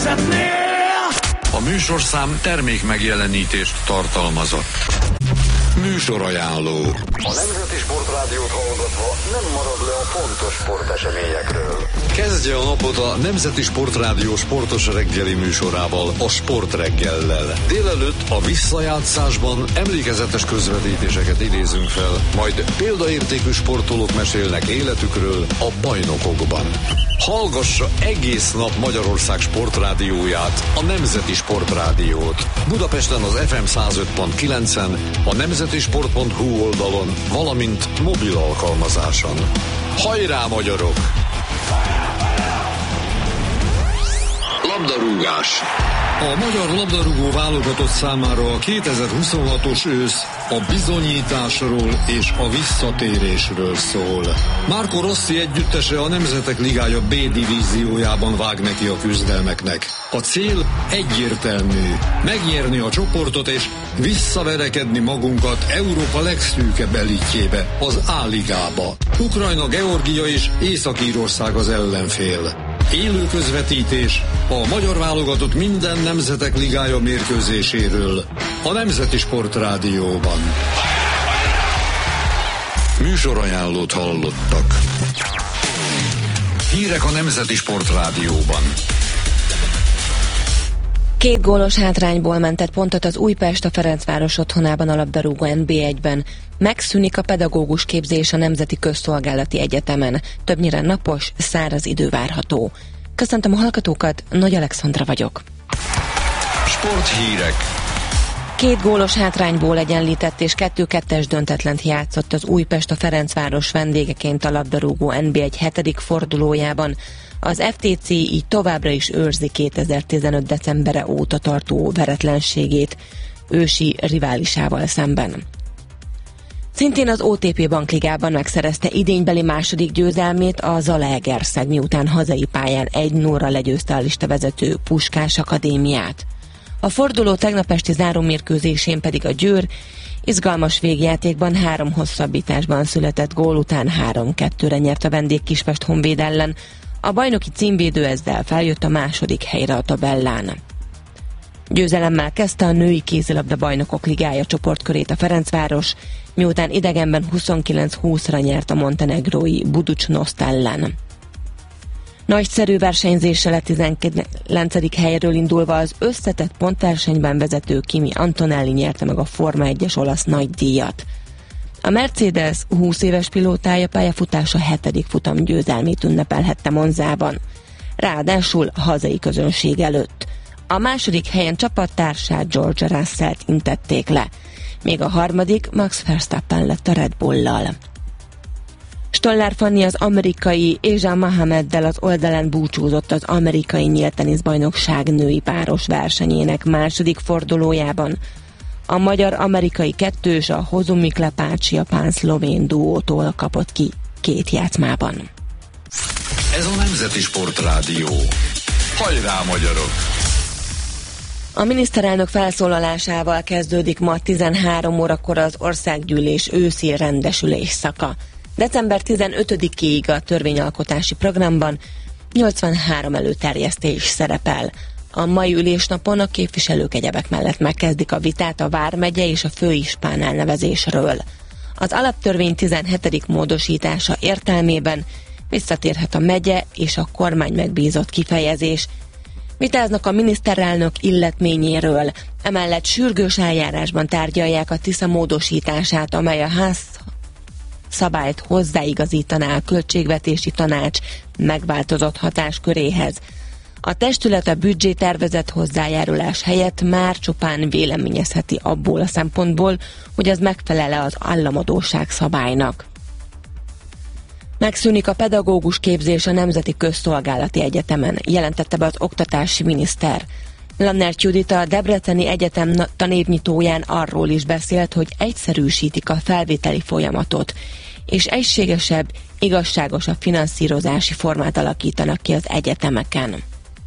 nemzetnél. A műsorszám termék megjelenítést tartalmazott. Műsorajánló. A Nemzeti Sportrádiót hallgatva nem marad le a fontos sporteseményekről. Kezdje a napot a Nemzeti Sportrádió sportos reggeli műsorával, a Sportreggellel. Délelőtt a visszajátszásban emlékezetes közvetítéseket idézünk fel, majd példaértékű sportolók mesélnek életükről a bajnokokban. Hallgassa egész nap Magyarország sportrádióját, a Nemzeti Sportrádiót. Budapesten az FM 105.9-en, a nemzetisport.hu oldalon, valamint mobil alkalmazáson. Hajrá, magyarok! Labdarúgás. A magyar labdarúgó válogatott számára a 2026-os ősz a bizonyításról és a visszatérésről szól. Marco Rossi együttese a Nemzetek Ligája B divíziójában vág neki a küzdelmeknek. A cél egyértelmű: megnyerni a csoportot és visszaverekedni magunkat Európa legszűkebb elitjébe, az A-ligába. Ukrajna, Georgia és Észak-Írország az ellenfél. Élő közvetítés a magyar válogatott minden Nemzetek Ligája mérkőzéséről a Nemzeti Sportrádióban. Műsorajánlót hallottak. Hírek a Nemzeti Sportrádióban. 2 gólos hátrányból mentett pontot az Újpest a Ferencváros otthonában a labdarúgó NB1-ben. Megszűnik a pedagógus képzés a Nemzeti Közszolgálati Egyetemen. Többnyire napos, száraz idő várható. Köszöntöm a hallgatókat, Nagy Alexandra vagyok. Sporthírek. 2 gólos hátrányból egyenlített és 2-2-es döntetlent játszott az Újpest a Ferencváros vendégeként a labdarúgó NB1 7. fordulójában. Az FTC így továbbra is őrzi 2015. decembere óta tartó veretlenségét ősi riválisával szemben. Szintén az OTP Bankligában megszerezte idénybeli második győzelmét a Zalaegerszeg, miután hazai pályán 1-0-ra legyőzte a listavezető Puskás Akadémiát. A forduló tegnap esti zárómérkőzésén pedig a Győr izgalmas végjátékban 3 hosszabbításban született gól után 3-2-re nyert a vendég Kispest Honvéd ellen. A bajnoki címvédő ezzel feljött a második helyre a tabellán. Győzelemmel kezdte a női kézilabda bajnokok ligája csoportkörét a Ferencváros, miután idegenben 29-20-ra nyert a montenegrói Budućnost ellen. Nagyszerű versenyzéssel a 19. helyről indulva az összetett pontversenyben vezető Kimi Antonelli nyerte meg a Forma 1-es olasz nagydíjat. A Mercedes 20 éves pilótája pályafutása 7. futam győzelmét ünnepelhette Monzában, ráadásul hazai közönség előtt. A második helyen csapattársát George Russellt intették le, még a harmadik Max Verstappen lett a Red Bull-lal. Stoller Fanni az amerikai Asia Mohameddel az oldalán búcsúzott az amerikai nyílt teniszbajnokság női páros versenyének második fordulójában. A magyar-amerikai kettős a Hozumi Klepács japán-szlovén duótól kapott ki 2 játszmában. Ez a Nemzeti Sportrádió. Hajrá, magyarok! A miniszterelnök felszólalásával kezdődik ma 13 órakor az országgyűlés őszi rendesülés szaka. December 15-ig a törvényalkotási programban 83 előterjesztés szerepel. A mai ülésnapon a képviselők egyebek mellett megkezdik a vitát a vármegye és a főispán elnevezésről. Az alaptörvény 17. módosítása értelmében visszatérhet a megye és a kormány megbízott kifejezés. Vitáznak a miniszterelnök illetményéről, emellett sürgős eljárásban tárgyalják a Tisza módosítását, amely a ház szabályt hozzáigazítaná a költségvetési tanács megváltozott hatásköréhez. A testület a büdzsétervezet hozzájárulás helyett már csupán véleményezheti abból a szempontból, hogy az megfelel-e az államadósság szabálynak. Megszűnik a pedagógus képzés a Nemzeti Közszolgálati Egyetemen, jelentette be az oktatási miniszter. Lannert Judit a Debreceni Egyetem tanévnyitóján arról is beszélt, hogy egyszerűsítik a felvételi folyamatot, és egységesebb, igazságosabb finanszírozási formát alakítanak ki az egyetemeken.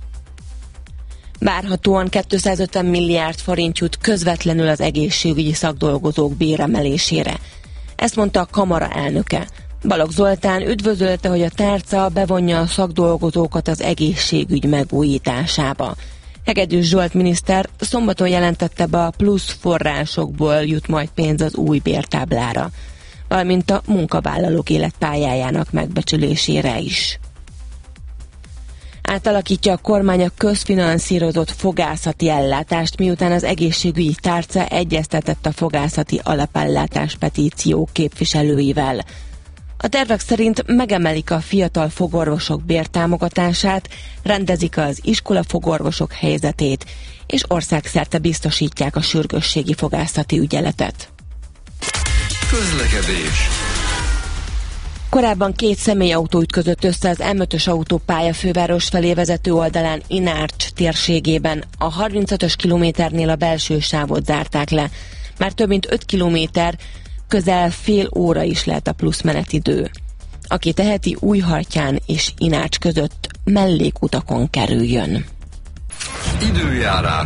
Várhatóan 250 milliárd forint jut közvetlenül az egészségügyi szakdolgozók béremelésére. Ezt mondta a kamara elnöke. Balogh Zoltán üdvözölte, hogy a tárca bevonja a szakdolgozókat az egészségügy megújításába. Hegedűs Zsolt miniszter szombaton jelentette be, a plusz forrásokból jut majd pénz az új bértáblára, valamint a munkavállalók életpályájának megbecsülésére is. Átalakítja a kormány a közfinanszírozott fogászati ellátást, miután az egészségügyi tárca egyeztetett a fogászati alapellátás petíció képviselőivel. A tervek szerint megemelik a fiatal fogorvosok bértámogatását, rendezik az iskolafogorvosok helyzetét, és országszerte biztosítják a sürgősségi fogászati ügyeletet. Közlekedés. Korábban 2 személyautó ütközött össze az M5-ös autópálya főváros felé vezető oldalán Inárcs térségében. A 35-ös kilométernél a belső sávot zárták le. Már több mint 5 kilométer, közel fél óra is lehet a plusz menetidő. Aki teheti, Újhartyán és Inárcs között mellékutakon kerüljön. Időjárás.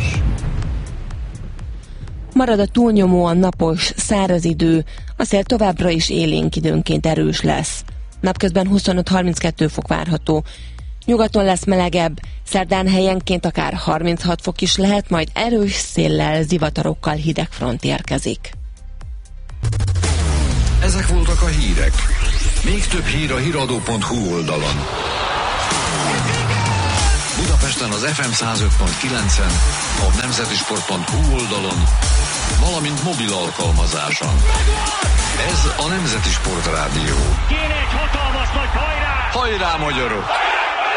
Marad a túlnyomóan napos, száraz idő, a szél továbbra is élénk, időnként erős lesz. Napközben 25-32 fok várható. Nyugaton lesz melegebb, szerdán helyenként akár 36 fok is lehet, majd erős széllel, zivatarokkal hideg front érkezik. Ezek voltak a hírek. Még több hír a hiradó.hu oldalon. Budapesten az FM 105.9-en, a nemzetisport.hu oldalon, valamint mobil alkalmazáson. Ez a Nemzeti Sport Rádió. Kéne egy hatalmas nagy hajrá! Hajrá, magyarok!